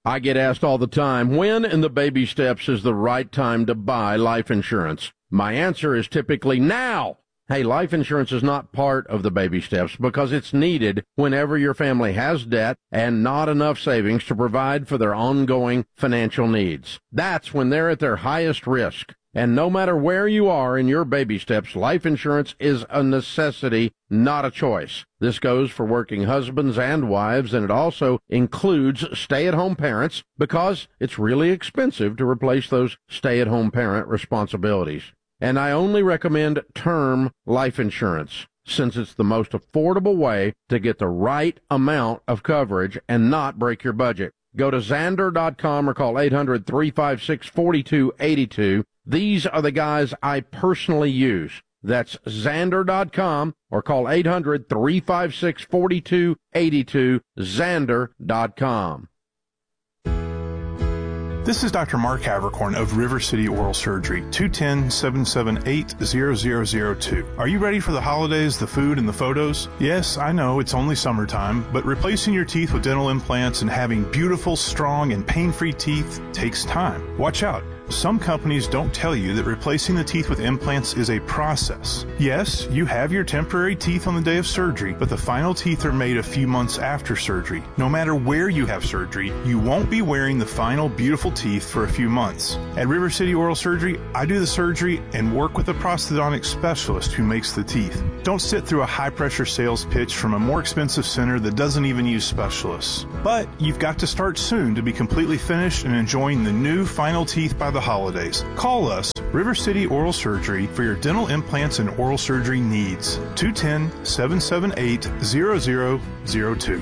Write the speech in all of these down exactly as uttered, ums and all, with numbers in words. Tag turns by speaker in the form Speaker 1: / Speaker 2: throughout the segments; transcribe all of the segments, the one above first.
Speaker 1: I get asked all the time, when in the baby steps is the right time to buy life insurance? My answer is typically now. Hey, life insurance is not part of the baby steps because it's needed whenever your family has debt and not enough savings to provide for their ongoing financial needs. That's when they're at their highest risk. And no matter where you are in your baby steps, life insurance is a necessity, not a choice. This goes for working husbands and wives, and it also includes stay-at-home parents because it's really expensive to replace those stay-at-home parent responsibilities. And I only recommend term life insurance since it's the most affordable way to get the right amount of coverage and not break your budget. Go to Zander dot com or call eight hundred, three five six, four two eight two. These are the guys I personally use. That's Zander dot com or call eight hundred, three five six, four two eight two, Zander dot com.
Speaker 2: This is Doctor Mark Havercorn of River City Oral Surgery, two one zero, seven seven eight, zero zero zero two. Are you ready for the holidays, the food, and the photos? Yes, I know it's only summertime, but replacing your teeth with dental implants and having beautiful, strong, and pain-free teeth takes time. Watch out. Some companies don't tell you that replacing the teeth with implants is a process. Yes, you have your temporary teeth on the day of surgery, but the final teeth are made a few months after surgery. No matter where you have surgery, you won't be wearing the final beautiful teeth for a few months. At River City Oral Surgery, I do the surgery and work with a prosthodontic specialist who makes the teeth. Don't sit through a high-pressure sales pitch from a more expensive center that doesn't even use specialists. But you've got to start soon to be completely finished and enjoying the new final teeth by the holidays. Call us, River City Oral Surgery, for your dental implants and oral surgery needs. two one zero, seven seven eight, zero zero zero two.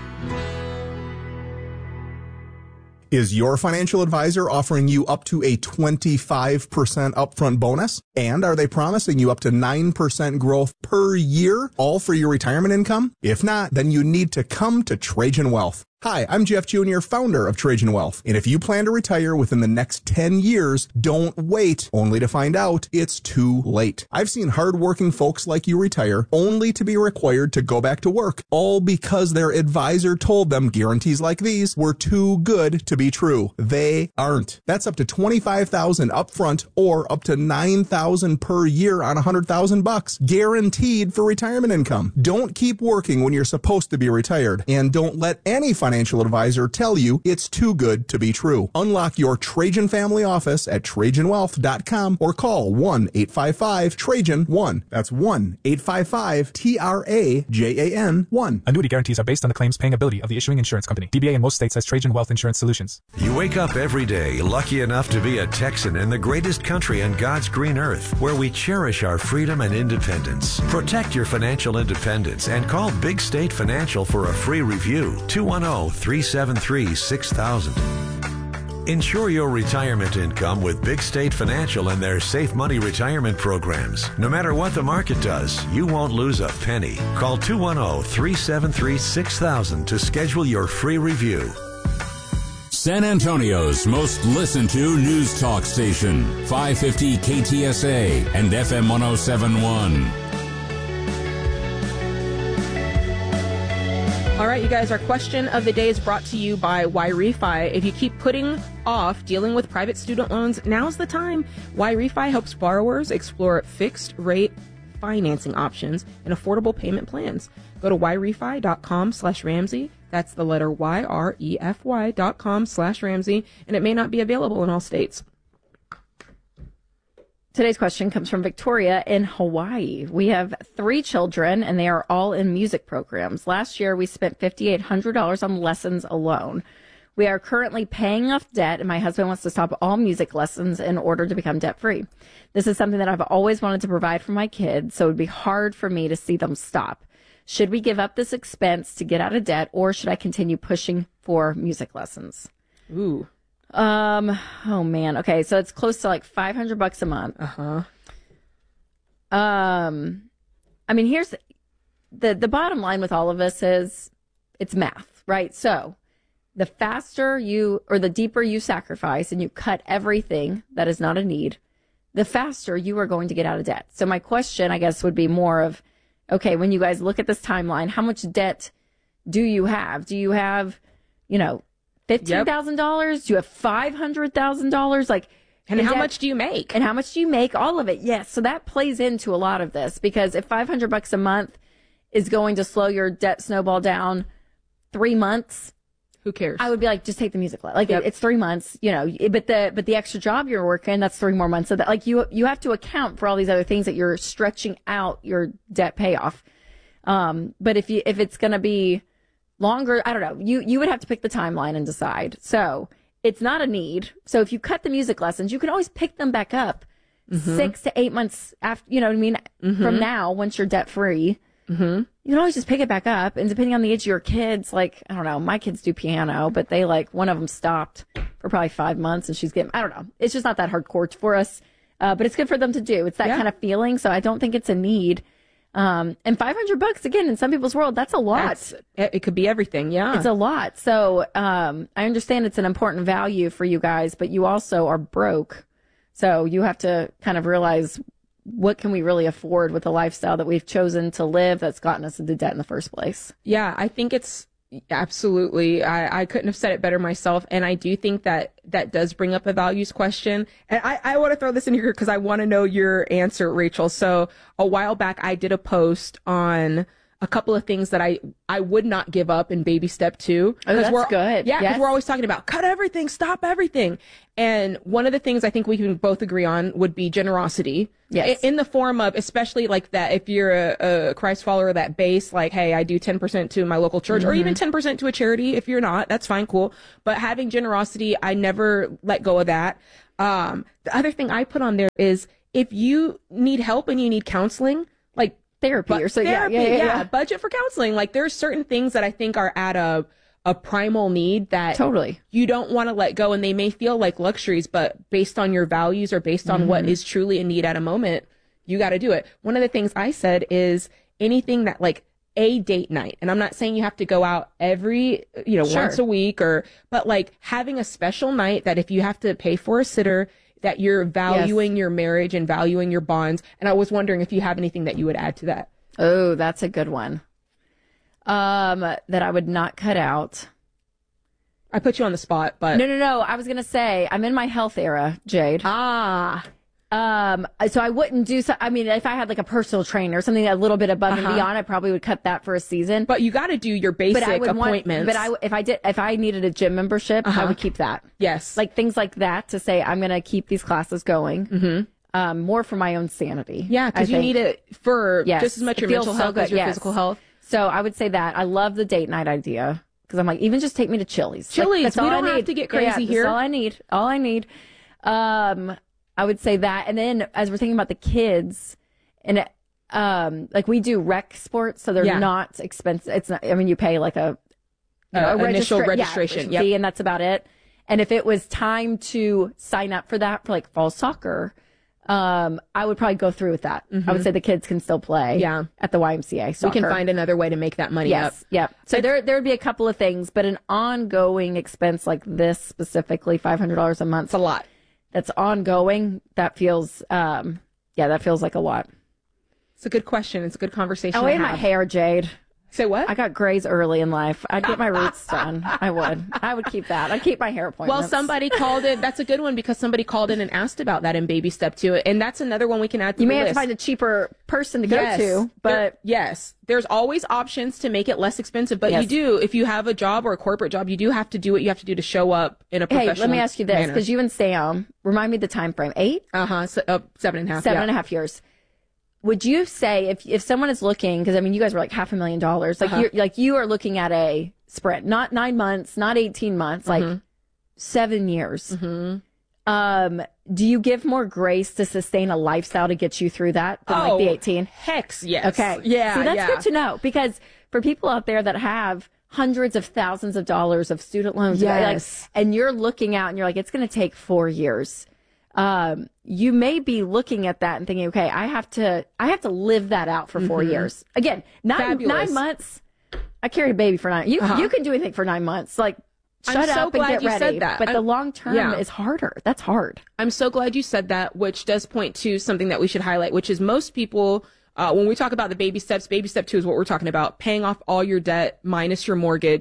Speaker 3: Is your financial advisor offering you up to a twenty-five percent upfront bonus? And are they promising you up to nine percent growth per year, all for your retirement income? If not, then you need to come to Trajan Wealth. Hi, I'm Jeff Junior, founder of Trajan Wealth. And if you plan to retire within the next ten years, don't wait only to find out it's too late. I've seen hardworking folks like you retire only to be required to go back to work, all because their advisor told them guarantees like these were too good to be true. They aren't. That's up to twenty-five thousand dollars upfront or up to nine thousand dollars per year on one hundred thousand bucks, guaranteed for retirement income. Don't keep working when you're supposed to be retired, and don't let any financial financial advisor tell you it's too good to be true. Unlock your Trajan family office at Trajan Wealth dot com or call one eight five five Trajan one. That's one eight five five T R A J A N one.
Speaker 4: Annuity guarantees are based on the claims paying ability of the issuing insurance company. D B A in most states has Trajan Wealth Insurance Solutions.
Speaker 5: You wake up every day lucky enough to be a Texan in the greatest country on God's green earth, where we cherish our freedom and independence. Protect your financial independence and call Big State Financial for a free review. two one zero, three seven three, six thousand. Ensure your retirement income with Big State Financial and their Safe Money retirement programs. No matter what the market does, you won't lose a penny. Call two one zero, three seven three, six thousand to schedule your free review.
Speaker 6: San Antonio's most listened to news talk station, five fifty K T S A and F M one oh seven point one.
Speaker 7: All right, you guys, our question of the day is brought to you by YRefi. If you keep putting off dealing with private student loans, now's the time. YRefi helps borrowers explore fixed rate financing options and affordable payment plans. Go to yrefy.com slash Ramsey. That's the letter Y R E F Y dot com slash Ramsey, and it may not be available in all states.
Speaker 8: Today's question comes from Victoria in Hawaii. We have three children, and they are all in music programs. Last year, we spent five thousand eight hundred dollars on lessons alone. We are currently paying off debt, and my husband wants to stop all music lessons in order to become debt-free. This is something that I've always wanted to provide for my kids, so it would be hard for me to see them stop. Should we give up this expense to get out of debt, or should I continue pushing for music lessons?
Speaker 7: Ooh.
Speaker 8: Um, oh man. Okay. So it's close to like five hundred bucks a month.
Speaker 7: Uh-huh.
Speaker 8: Um, I mean, here's the, the bottom line with all of this is it's math, right? So the faster you, or the deeper you sacrifice and you cut everything that is not a need, the faster you are going to get out of debt. So my question, I guess, would be more of, okay, when you guys look at this timeline, how much debt do you have? Do you have, you know, fifteen thousand dollars? Yep. Do you have five hundred thousand dollars? Like,
Speaker 7: and how that, much do you make?
Speaker 8: And how much do you make? All of it. Yes. So that plays into a lot of this, because if five hundred bucks a month is going to slow your debt snowball down three months,
Speaker 7: who cares?
Speaker 8: I would be like, just take the music class. Like,
Speaker 7: yep.
Speaker 8: it, it's three months, you know, but the, but the extra job you're working, that's three more months. So that, like, you, you have to account for all these other things that you're stretching out your debt payoff. Um, but if you, if it's going to be longer, I don't know, you, you would have to pick the timeline and decide. So it's not a need. So if you cut the music lessons, you can always pick them back up mm-hmm. six to eight months after, you know what I mean? Mm-hmm. From now, once you're debt free. Mm-hmm. You can always just pick it back up. And depending on the age of your kids, like, I don't know, my kids do piano, but they like, one of them stopped for probably five months and she's getting, I don't know. It's just not that hardcore for us. Uh, but it's good for them to do. It's that yeah. kind of feeling. So I don't think it's a need. Um, and five hundred bucks again, in some people's world, that's a lot.
Speaker 7: That's, it could be everything. Yeah.
Speaker 8: It's a lot. So, um, I understand it's an important value for you guys, but you also are broke. So you have to kind of realize, what can we really afford with the lifestyle that we've chosen to live that's gotten us into debt in the first place?
Speaker 7: Yeah, I think it's absolutely, I, I couldn't have said it better myself. And I do think that that does bring up a values question. And I, I want to throw this in here because I want to know your answer, Rachel. So a while back, I did a post on a couple of things that I, I would not give up in baby step two.
Speaker 8: Oh, that's
Speaker 7: we're,
Speaker 8: good.
Speaker 7: Yeah, because
Speaker 8: yes.
Speaker 7: we're always talking about cut everything, stop everything. And one of the things I think we can both agree on would be generosity.
Speaker 8: Yes.
Speaker 7: In the form of, especially like that, if you're a, a Christ follower, that base, like, hey, I do ten percent to my local church, mm-hmm. or even ten percent to a charity. If you're not, that's fine, cool. But having generosity, I never let go of that. Um, the other thing I put on there is, if you need help and you need counseling, like,
Speaker 8: therapy
Speaker 7: but
Speaker 8: or so
Speaker 7: therapy,
Speaker 8: yeah, yeah, yeah, yeah.
Speaker 7: budget for counseling. Like, there's certain things that I think are at a a primal need that
Speaker 8: totally
Speaker 7: you don't want to let go, and they may feel like luxuries, but based on your values or based on mm-hmm. what is truly a need at a moment, you got to do it. One of the things I said is anything that, like, a date night, and I'm not saying you have to go out every, you know,
Speaker 8: sure.
Speaker 7: once a week, or, but like having a special night that if you have to pay for a sitter, that you're valuing yes. your marriage and valuing your bonds. And I was wondering if you have anything that you would add to that.
Speaker 8: Oh, that's a good one. Um, that I would not cut out.
Speaker 7: I put you on the spot, but
Speaker 8: no, no, no. I was gonna say I'm in my health era, Jade.
Speaker 7: Ah.
Speaker 8: Um, so I wouldn't do so. I mean, if I had like a personal trainer or something a little bit above uh-huh. and beyond, I probably would cut that for a season.
Speaker 7: But you got to do your basic
Speaker 8: but I would
Speaker 7: appointments.
Speaker 8: Want, but I, if I did, if I needed a gym membership, uh-huh. I would keep that.
Speaker 7: Yes.
Speaker 8: Like things like that to say, I'm going to keep these classes going. Mm-hmm. Um, more for my own sanity.
Speaker 7: Yeah. Cause you think. need it for
Speaker 8: yes.
Speaker 7: just as much
Speaker 8: it
Speaker 7: your mental
Speaker 8: so
Speaker 7: health
Speaker 8: good.
Speaker 7: as your
Speaker 8: yes.
Speaker 7: physical health.
Speaker 8: So I would say that. I love the date night idea. Cause I'm like, even just take me to Chili's.
Speaker 7: Chili's.
Speaker 8: Like,
Speaker 7: we
Speaker 8: all
Speaker 7: don't
Speaker 8: I
Speaker 7: have
Speaker 8: need.
Speaker 7: to get crazy
Speaker 8: yeah, yeah,
Speaker 7: here.
Speaker 8: That's all I need. All I need. Um, I would say that. And then as we're thinking about the kids, and um, like we do rec sports, so they're yeah. not expensive. It's not, I mean, you pay like a, you know,
Speaker 7: uh,
Speaker 8: a
Speaker 7: initial
Speaker 8: registra-
Speaker 7: registration
Speaker 8: yeah,
Speaker 7: yep.
Speaker 8: fee, and that's about it. And if it was time to sign up for that for like fall soccer, um, I would probably go through with that. Mm-hmm. I would say the kids can still play
Speaker 7: yeah.
Speaker 8: at the Y M C A soccer.
Speaker 7: We can find another way to make that money
Speaker 8: yes,
Speaker 7: up.
Speaker 8: Yeah. So it's, there there would be a couple of things, but an ongoing expense like this specifically, five hundred dollars a month.
Speaker 7: It's a lot.
Speaker 8: That's ongoing. That feels, um, yeah, that feels like a lot.
Speaker 7: It's a good question. It's a good conversation.
Speaker 8: Oh, and my hair, Jade.
Speaker 7: Say what?
Speaker 8: I got grays early in life. I'd get my roots done. I would. I would keep that. I'd keep my hair appointments.
Speaker 7: Well, somebody called it. That's a good one because somebody called in and asked about that in baby step two. And that's another one we can add to
Speaker 8: you
Speaker 7: the
Speaker 8: may
Speaker 7: list.
Speaker 8: have to find a cheaper person to
Speaker 7: yes.
Speaker 8: go to, but
Speaker 7: there, yes, there's always options to make it less expensive. But
Speaker 8: yes.
Speaker 7: you do, if you have a job or a corporate job, you do have to do what you have to do to show up in a professional
Speaker 8: Hey, let me ask you this, because you and Sam, remind me the time frame. Eight?
Speaker 7: Uh-huh. So, uh, seven and a half.
Speaker 8: Seven
Speaker 7: yeah.
Speaker 8: and a half years. Would you say if if someone is looking, because I mean you guys were like half a million dollars, like uh-huh. you're like you are looking at a sprint, not nine months, not eighteen months, like mm-hmm. seven years. Mm-hmm. Um, do you give more grace to sustain a lifestyle to get you through that than
Speaker 7: oh,
Speaker 8: like the eighteen?
Speaker 7: Heck, yes.
Speaker 8: Okay,
Speaker 7: yeah.
Speaker 8: See, that's
Speaker 7: yeah.
Speaker 8: good to know, because for people out there that have hundreds of thousands of dollars of student loans,
Speaker 7: yes.
Speaker 8: like, and you're looking out and you're like, it's going to take four years. Um, you may be looking at that and thinking, okay, I have to, I have to live that out for four mm-hmm. years. Again, nine,
Speaker 7: Fabulous.
Speaker 8: nine months. I carried a baby for nine. You, uh-huh. you can do anything for nine months. Like, shut
Speaker 7: I'm so
Speaker 8: up
Speaker 7: glad
Speaker 8: and get
Speaker 7: you
Speaker 8: ready.
Speaker 7: said that.
Speaker 8: But
Speaker 7: I'm,
Speaker 8: the long term
Speaker 7: yeah.
Speaker 8: is harder. That's hard.
Speaker 7: I'm so glad you said that, which does point to something that we should highlight, which is most people, uh, when we talk about the baby steps, baby step two is what we're talking about, paying off all your debt minus your mortgage.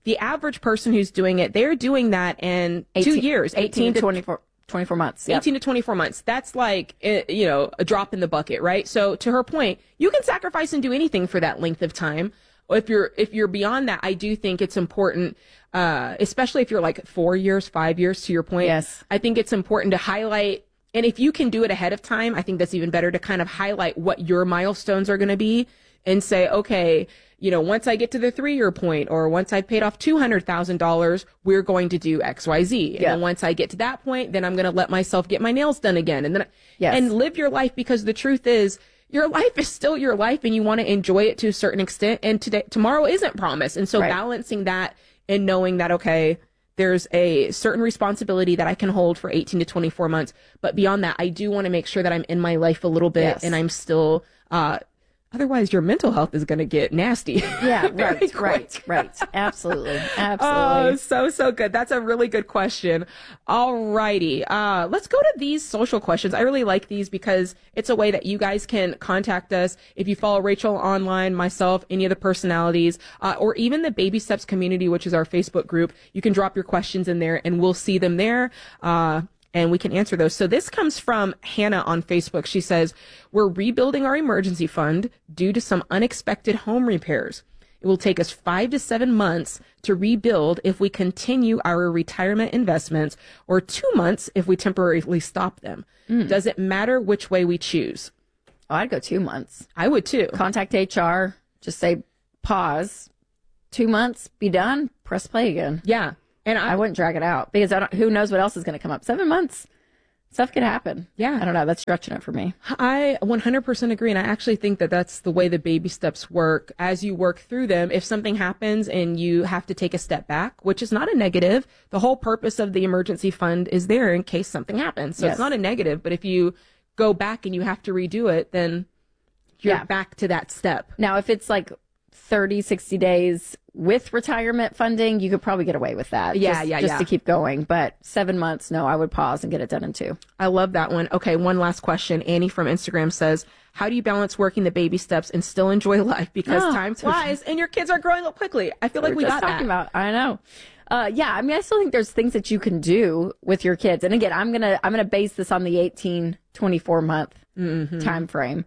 Speaker 7: the average person who's doing it, they're doing that in
Speaker 8: eighteen,
Speaker 7: two years,
Speaker 8: eighteen to twenty-four, twenty-four months. Yep.
Speaker 7: eighteen to twenty-four months. That's like, you know, a drop in the bucket, right? So to her point, you can sacrifice and do anything for that length of time. If you're, if you're beyond that, I do think it's important, uh, especially if you're like four years, five years, to your point.
Speaker 8: Yes.
Speaker 7: I think it's important to highlight, and if you can do it ahead of time, I think that's even better, to kind of highlight what your milestones are going to be and say, okay, you know, once I get to the three year point, or once I've paid off two hundred thousand dollars, we're going to do X, Y, Z. And
Speaker 8: yeah.
Speaker 7: then once I get to that point, then I'm going to let myself get my nails done again. And then,
Speaker 8: yes.
Speaker 7: and live your life, because the truth is, your life is still your life and you want to enjoy it to a certain extent. And today, tomorrow isn't promised. And so
Speaker 8: right.
Speaker 7: balancing that and knowing that, okay, there's a certain responsibility that I can hold for eighteen to twenty-four months. But beyond that, I do want to make sure that I'm in my life a little bit
Speaker 8: yes.
Speaker 7: and I'm still, uh, otherwise your mental health is going to get nasty.
Speaker 8: Yeah, right, right, right. Absolutely, absolutely.
Speaker 7: Oh, so, so good. That's a really good question. All righty. Uh, let's go to these social questions. I really like these because it's a way that you guys can contact us. If you follow Rachel online, myself, any of the personalities, uh, or even the Baby Steps community, which is our Facebook group, you can drop your questions in there and we'll see them there. Uh, And we can answer those. So this comes from Hannah on Facebook. She says, we're rebuilding our emergency fund due to some unexpected home repairs. It will take us five to seven months to rebuild if we continue our retirement investments, or two months if we temporarily stop them. Mm. Does it matter which way we choose?
Speaker 8: Oh, I'd go two months.
Speaker 7: I would too.
Speaker 8: Contact H R. Just say pause. Two months, be done, press play again.
Speaker 7: Yeah. And I,
Speaker 8: I wouldn't drag it out, because I don't, who knows what else is going to come up. Seven months, stuff could happen.
Speaker 7: Yeah.
Speaker 8: I don't know. That's stretching it for me.
Speaker 7: I one hundred percent agree. And I actually think that that's the way the baby steps work. As you work through them, if something happens and you have to take a step back, which is not a negative, the whole purpose of the emergency fund is there in case something happens. So
Speaker 8: yes.
Speaker 7: it's not a negative, but if you go back and you have to redo it, then you're
Speaker 8: yeah.
Speaker 7: back to that step.
Speaker 8: Now, if it's like thirty, sixty days with retirement funding, you could probably get away with that.
Speaker 7: Yeah,
Speaker 8: just,
Speaker 7: yeah,
Speaker 8: just
Speaker 7: yeah.
Speaker 8: to keep going. But seven months, no, I would pause and get it done in two.
Speaker 7: I love that one. Okay, one last question. Annie from Instagram says, how do you balance working the baby steps and still enjoy life? Because
Speaker 8: Oh,
Speaker 7: time flies and your kids are growing up quickly. I feel like
Speaker 8: We're
Speaker 7: we
Speaker 8: just
Speaker 7: got
Speaker 8: talking
Speaker 7: that.
Speaker 8: about. I know. Uh, yeah, I mean, I still think there's things that you can do with your kids. And again, I'm gonna I'm gonna base this on the eighteen, twenty-four month
Speaker 7: mm-hmm.
Speaker 8: time frame.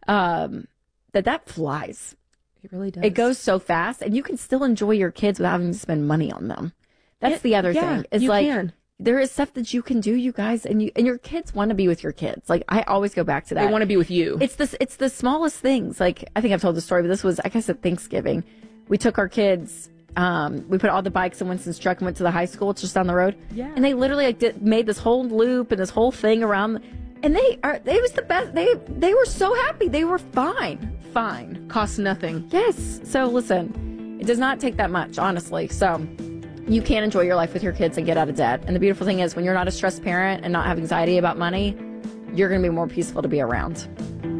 Speaker 8: Um, that that flies.
Speaker 7: It really does.
Speaker 8: It goes so fast, and you can still enjoy your kids without having to spend money on them. That's
Speaker 7: It-
Speaker 8: the other
Speaker 7: yeah,
Speaker 8: thing. It's
Speaker 7: you
Speaker 8: like
Speaker 7: can.
Speaker 8: there is stuff that you can do, you guys, and you and your kids want to be with your kids. Like I always go back to that.
Speaker 7: They want to be with you.
Speaker 8: It's this. It's the smallest things. Like I think I've told the story, but this was I guess at Thanksgiving. We took our kids. Um, we put all the bikes in Winston's truck and went to the high school. It's just down the road.
Speaker 7: Yeah.
Speaker 8: And they literally like did, made this whole loop and this whole thing around. And they are. It was the best. They they were so happy. They were fine. Fine.
Speaker 7: Costs nothing.
Speaker 8: Yes. So listen, it does not take that much, honestly. So you can enjoy your life with your kids and get out of debt. And the beautiful thing is when you're not a stressed parent and not have anxiety about money, you're going to be more peaceful to be around.